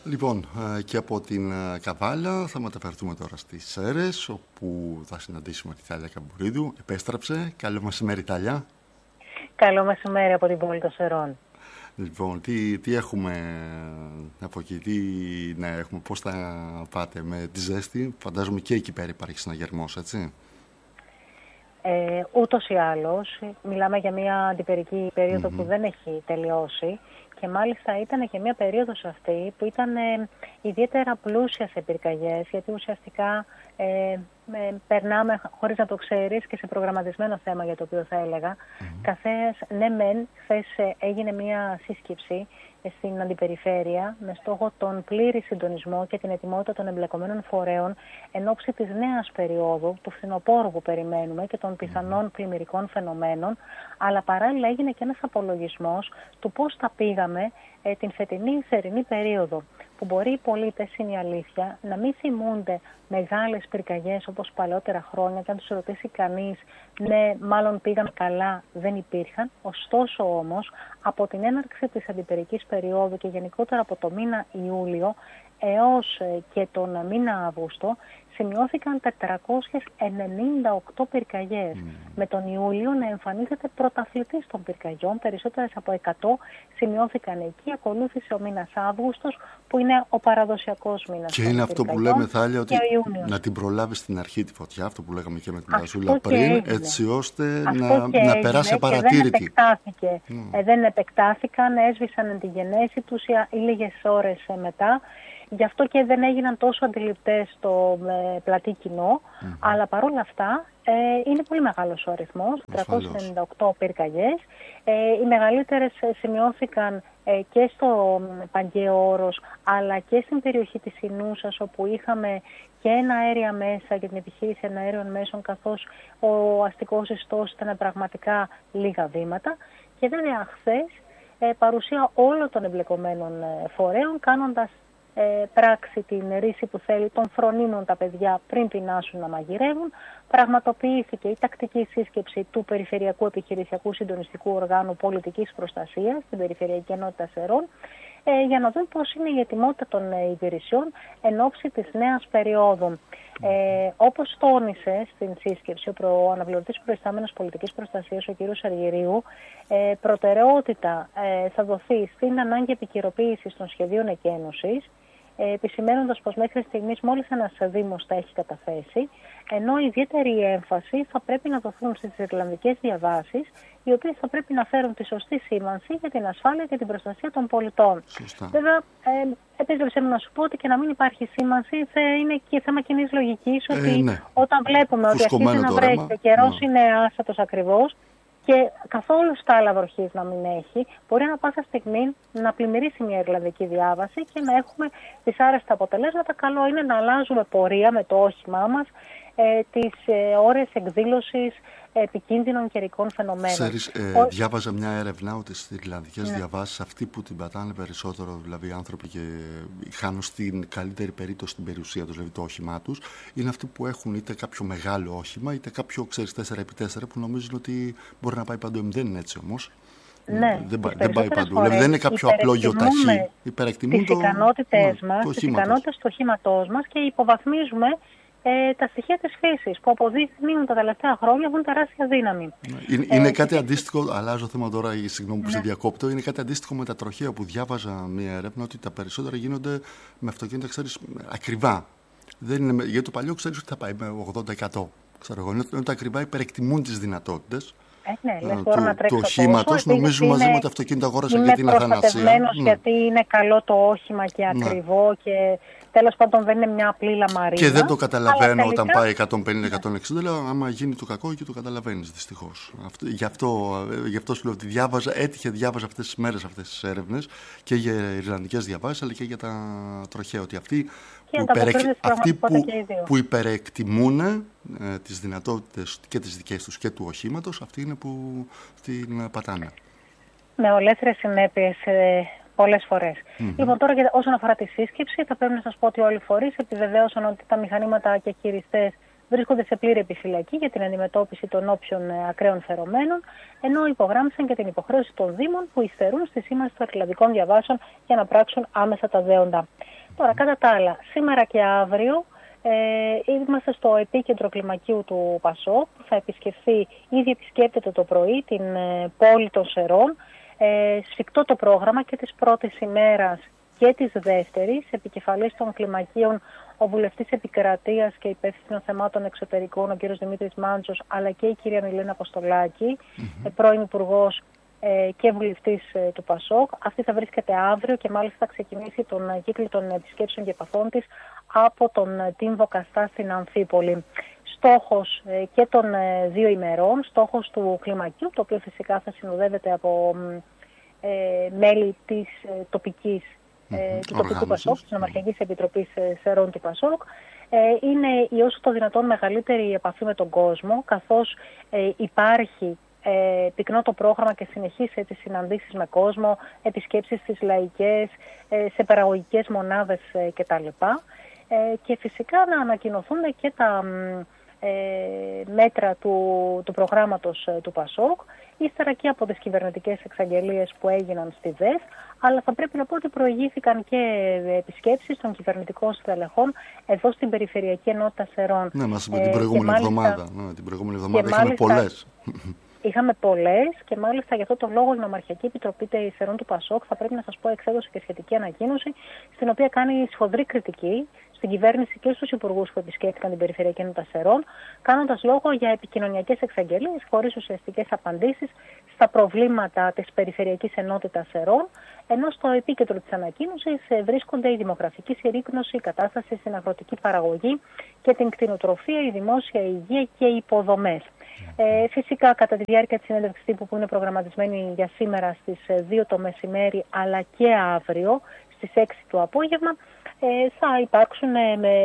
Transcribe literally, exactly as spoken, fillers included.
Λοιπόν, και από την Καβάλα θα μεταφερθούμε τώρα στις Σέρρες, όπου θα συναντήσουμε τη Θάλια Καμπουρίδου. Επέστρεψε. Καλό μεσημέρι, Θάλια. Καλό μεσημέρι από την πόλη των Σερών. Λοιπόν, τι, τι έχουμε από εκεί, τι ναι, έχουμε, πώς θα πάτε με τη ζέστη? Φαντάζομαι και εκεί πέρα υπάρχει συναγερμός, έτσι. Ε, ούτως ή άλλως, μιλάμε για μια αντιπερική περίοδο mm-hmm. που δεν έχει τελειώσει. Και μάλιστα ήταν και μια περίοδος αυτή που ήταν ε, ιδιαίτερα πλούσια σε πυρκαγιές, γιατί ουσιαστικά ε, ε, περνάμε, χωρίς να το ξέρεις, και σε προγραμματισμένο θέμα για το οποίο θα έλεγα. Mm-hmm. Καθές, ναι μεν, χθες έγινε μια σύσκεψη στην αντιπεριφέρεια με στόχο τον πλήρη συντονισμό και την ετοιμότητα των εμπλεκομένων φορέων εν ώψη της νέας περίοδου, του φθινοπόρου που περιμένουμε και των πιθανών πλημμυρικών φαινομένων, αλλά παράλληλα έγινε και ένας απολογισμός του πώς θα πήγαμε ε, την φετινή θερινή περίοδο, που μπορεί οι πολίτες, είναι η αλήθεια, να μην θυμούνται μεγάλες πυρκαγιές όπως παλαιότερα χρόνια, και αν τους ρωτήσει κανείς, ναι, μάλλον πήγαν καλά, δεν υπήρχαν. Ωστόσο όμως, από την έναρξη της αντιπερικής περίοδου και γενικότερα από το μήνα Ιούλιο έως και τον μήνα Αύγουστο, σημειώθηκαν τετρακόσιες ενενήντα οκτώ πυρκαγιές. Mm. Με τον Ιούλιο να εμφανίζεται πρωταθλητής των πυρκαγιών, περισσότερες από εκατό σημειώθηκαν εκεί. Ακολούθησε ο μήνας Αύγουστος, που είναι ο παραδοσιακός μήνας. Και είναι αυτό που λέμε, Θάλια, ότι να την προλάβει στην αρχή τη φωτιά, αυτό που λέγαμε και με την Πασούλα πριν, έγινε. Έτσι ώστε να, να περάσει απαρατήρητη. Δεν επεκτάθηκε. Mm. Ε, δεν επεκτάθηκαν, έσβησαν τη γενέση τους ή λίγες ώρες μετά. Γι' αυτό και δεν έγιναν τόσο αντιληπτές στο ε, πλατή κοινό, mm-hmm. αλλά παρόλα αυτά ε, είναι πολύ μεγάλος ο αριθμός, τριακόσιες ενενήντα οκτώ πυρκαγιές. Ε, οι μεγαλύτερες σημειώθηκαν ε, και στο Παγκαίο Όρος, αλλά και στην περιοχή της Ινούσας, όπου είχαμε και ένα αέρια μέσα και την επιχείρηση εναέριων μέσων, καθώς ο αστικός ιστός ήταν πραγματικά λίγα βήματα. Και βέβαια χθες ε, παρουσία όλων των εμπλεκομένων ε, φορέων, κάνοντας Ε, πράξη την ρίση που θέλει των φρονίμων τα παιδιά πριν πεινάσουν να μαγειρεύουν. Πραγματοποιήθηκε η τακτική σύσκεψη του Περιφερειακού Επιχειρησιακού Συντονιστικού Οργάνου Πολιτικής Προστασίας στην Περιφερειακή Ενότητα Σερών, ε, για να δουν πώς είναι η ετοιμότητα των ε, υπηρεσιών εν ώψη της νέας περίοδου. Ε, όπως τόνισε στην σύσκεψη ο, προ, ο αναπληρωτής προϊστάμενος πολιτικής προστασίας, ο κ. Αργυρίου, ε, προτεραιότητα ε, θα δοθεί στην ανάγκη επικαιροποίησης των σχεδίων εκένωσης, ε, επισημαίνοντας πως μέχρι στιγμής μόλις ένας δήμος τα έχει καταθέσει, ενώ ιδιαίτερη έμφαση θα πρέπει να δοθούν στις Ιρλανδικές διαβάσεις, οι οποίες θα πρέπει να φέρουν τη σωστή σήμανση για την ασφάλεια και την προστασία των πολιτών. Σωστά. Βέβαια, ε, επίτρεψε μου να σου πω ότι και να μην υπάρχει σήμανση θα είναι και θέμα κοινής λογικής, ότι ε, ναι. όταν βλέπουμε ότι αρχίζει να βρέχει, ο καιρός ναι. είναι άσατος ακριβώς, και καθόλου στάλα βροχής να μην έχει, μπορεί ανά πάσα στιγμή να πλημμυρίσει μια Ιρλανδική διάβαση και να έχουμε δυσάρεστα αποτελέσματα. Καλό είναι να αλλάζουμε πορεία με το όχημά μας ε, τις ε, ώρες εκδήλωσης επικίνδυνων καιρικών φαινομένων. Ξέρεις, ε, Ο... διάβαζα μια έρευνα ότι στις Ιρλανδικές ναι. διαβάσεις, αυτοί που την πατάνε περισσότερο, δηλαδή οι άνθρωποι, και χάνουν στην καλύτερη περίπτωση την περιουσία τους, δηλαδή το όχημά τους, είναι αυτοί που έχουν είτε κάποιο μεγάλο όχημα, είτε κάποιο, ξέρεις, τέσσερα επί τέσσερα, που νομίζουν ότι μπορεί να πάει παντού. Δεν είναι έτσι όμως. Ναι, δεν, πάει, δεν πάει παντού. Δηλαδή δεν είναι κάποιο απλό γιοταχή. Υπερεκτιμούν τις ικανότητες μας, τις ικανότητες του οχήματός μας, και υποβαθμίζουμε Ε, τα στοιχεία της φύσης που αποδείχνουν τα τελευταία χρόνια έχουν τεράστια δύναμη. Είναι, είναι ε, κάτι και... αντίστοιχο, αλλάζω θέμα τώρα, συγγνώμη που ναι. σε διακόπτω, είναι κάτι αντίστοιχο με τα τροχαία που διάβαζα μία έρευνα ότι τα περισσότερα γίνονται με αυτοκίνητα, ξέρεις, ακριβά. Δεν είναι, γιατί το παλιό ξέρεις ότι θα πάει με ογδόντα τοις εκατό. Ξέρω εγώ, ενώ τα ακριβά υπερεκτιμούν τις δυνατότητες. Ε, ναι, λες, του, να του οχήματος. Νομίζουν μαζί μου ότι αυτοκίνητο αγόρασα για την αθανασία. Είναι προστατευμένος γιατί είναι καλό το όχημα και ακριβό, ναι. και τέλος πάντων δεν είναι μια απλή λαμαρίνα. Και δεν το καταλαβαίνω τελικά... όταν πάει εκατόν πενήντα με εκατόν εξήντα. Λέω, άμα γίνει το κακό, και το καταλαβαίνεις δυστυχώς. Αυτό, γι' αυτό, γι' αυτό σου λέω ότι διάβαζα, έτυχε διάβαζα αυτές τις μέρες αυτές τις έρευνες και για Ιρλανδικές διαβάσεις, αλλά και για τα τροχαία. Ότι αυτοί που, υπερεκ... αυτοί που, που υπερεκτιμούν ε, τις δυνατότητες και τις δικές τους και του οχήματος, αυτοί είναι που την πατάνε. Με ολέθριες συνέπειες ε, πολλές φορές. Mm-hmm. Λοιπόν, τώρα όσον αφορά τη σύσκεψη, θα πρέπει να σας πω ότι όλοι οι φορείς επιβεβαίωσαν ότι τα μηχανήματα και χειριστές βρίσκονται σε πλήρη επιφυλακή για την αντιμετώπιση των όποιων ε, ακραίων φαινομένων, ενώ υπογράμμισαν και την υποχρέωση των Δήμων που υστερούν στη σήμανση των Ιρλανδικών διαβάσεων για να πράξουν άμεσα τα δέοντα. Τώρα, κατά τα άλλα, σήμερα και αύριο ε, είμαστε στο επίκεντρο κλιμακίου του Πασόκ, που θα επισκεφθεί, ήδη επισκέπτεται το πρωί, την ε, πόλη των Σερών. Ε, σφιχτό το πρόγραμμα και της πρώτης ημέρας και της δεύτερης, επικεφαλής των κλιμακίων ο βουλευτής Επικρατείας και υπεύθυνος θεμάτων εξωτερικών, ο κ. Δημήτρης Μάντζος, αλλά και η κυρία Μιλένα Αποστολάκη, mm-hmm. πρώην υπουργός ε, και βουλευτής ε, του Πασόκ. Αυτή θα βρίσκεται αύριο και μάλιστα θα ξεκινήσει τον ε, κύκλο των επισκέψεων και επαφών της από τον ε, Τίμβο Καστά στην Αμφίπολη. Στόχος ε, και των ε, δύο ημερών, στόχος του κλιμακίου, το οποίο φυσικά θα συνοδεύεται από ε, μέλη της ε, τοπικής Mm-hmm. του τοπικού Πασόκ, της Νομαρχιακής Επιτροπής Σερών του Πασόκ, ε, είναι η όσο το δυνατόν μεγαλύτερη επαφή με τον κόσμο, καθώς ε, υπάρχει ε, πυκνό το πρόγραμμα και συνεχείς έτσι συναντήσεις με κόσμο, επισκέψεις στις λαϊκές, ε, σε παραγωγικές μονάδες ε, κτλ. Ε, και φυσικά να ανακοινωθούν και τα ε, μέτρα του, του προγράμματος ε, του Πασόκ, ύστερα και από τις κυβερνητικές εξαγγελίες που έγιναν στη ΔΕΘ, αλλά θα πρέπει να πω ότι προηγήθηκαν και επισκέψεις των κυβερνητικών στελεχών εδώ στην Περιφερειακή Ενότητα Σερών. Ναι, μας είπε την προηγούμενη εβδομάδα. Ναι, την προηγούμενη εβδομάδα είχαμε πολλές. Είχαμε πολλές και μάλιστα για αυτό το λόγο η Νομαρχιακή Επιτροπή Σερών του Πασόκ, θα πρέπει να σας πω, εξέδωσε και σχετική ανακοίνωση, στην οποία κάνει σφοδρή κριτική στην κυβέρνηση και στους υπουργούς που επισκέφθηκαν την Περιφερειακή Ενότητα Σερών, κάνοντας λόγο για επικοινωνιακές εξαγγελίες χωρίς ουσιαστικές απαντήσεις στα προβλήματα της Περιφερειακής Ενότητας Σερών, ενώ στο επίκεντρο της ανακοίνωσης βρίσκονται η δημογραφική συρρίκνωση, η κατάσταση στην αγροτική παραγωγή και την κτηνοτροφία, η δημόσια υγεία και οι υποδομές. Ε, φυσικά, κατά τη διάρκεια της συνέντευξης τύπου που είναι προγραμματισμένη για σήμερα στις δύο το μεσημέρι, αλλά και αύριο στις έξι το απόγευμα, ε, θα υπάρξουν ε, με